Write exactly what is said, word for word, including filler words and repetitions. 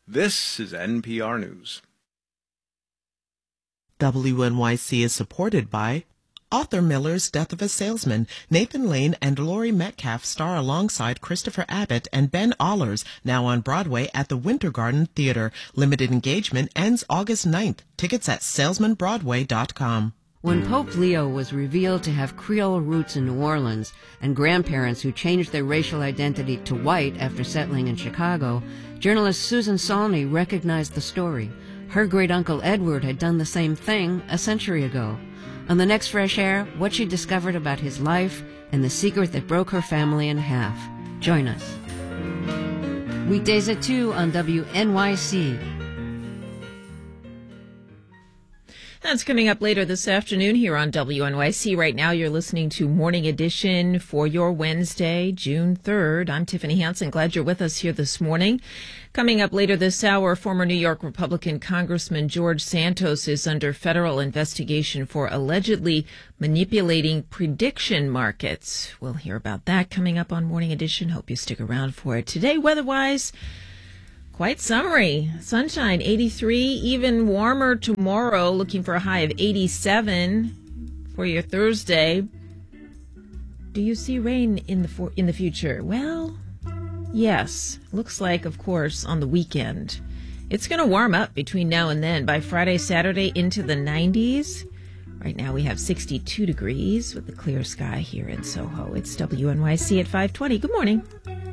This is N P R News. W N Y C is supported by Arthur Miller's Death of a Salesman. Nathan Lane and Laurie Metcalf star alongside Christopher Abbott and Ben Allers, now on Broadway at the Winter Garden Theater. Limited engagement ends August ninth. Tickets at salesman broadway dot com. When Pope Leo was revealed to have Creole roots in New Orleans and grandparents who changed their racial identity to white after settling in Chicago, journalist Susan Salney recognized the story. Her great-uncle Edward had done the same thing a century ago. On the next Fresh Air, what she discovered about his life and the secret that broke her family in half. Join us. Weekdays at two on W N Y C. That's coming up later this afternoon here on W N Y C. Right now, you're listening to Morning Edition for your Wednesday, June third. I'm Tiffany Hansen. Glad you're with us here this morning. Coming up later this hour, former New York Republican Congressman George Santos is under federal investigation for allegedly manipulating prediction markets. We'll hear about that coming up on Morning Edition. Hope you stick around for it. Today, weather-wise, quite summery. Sunshine, eighty-three, even warmer tomorrow, looking for a high of eighty-seven for your Thursday. Do you see rain in the for- in the future? Well, yes. Looks like, of course, on the weekend. It's going to warm up between now and then. By Friday, Saturday, into the nineties. Right now we have sixty-two degrees with a clear sky here in Soho. It's W N Y C at five twenty. Good morning.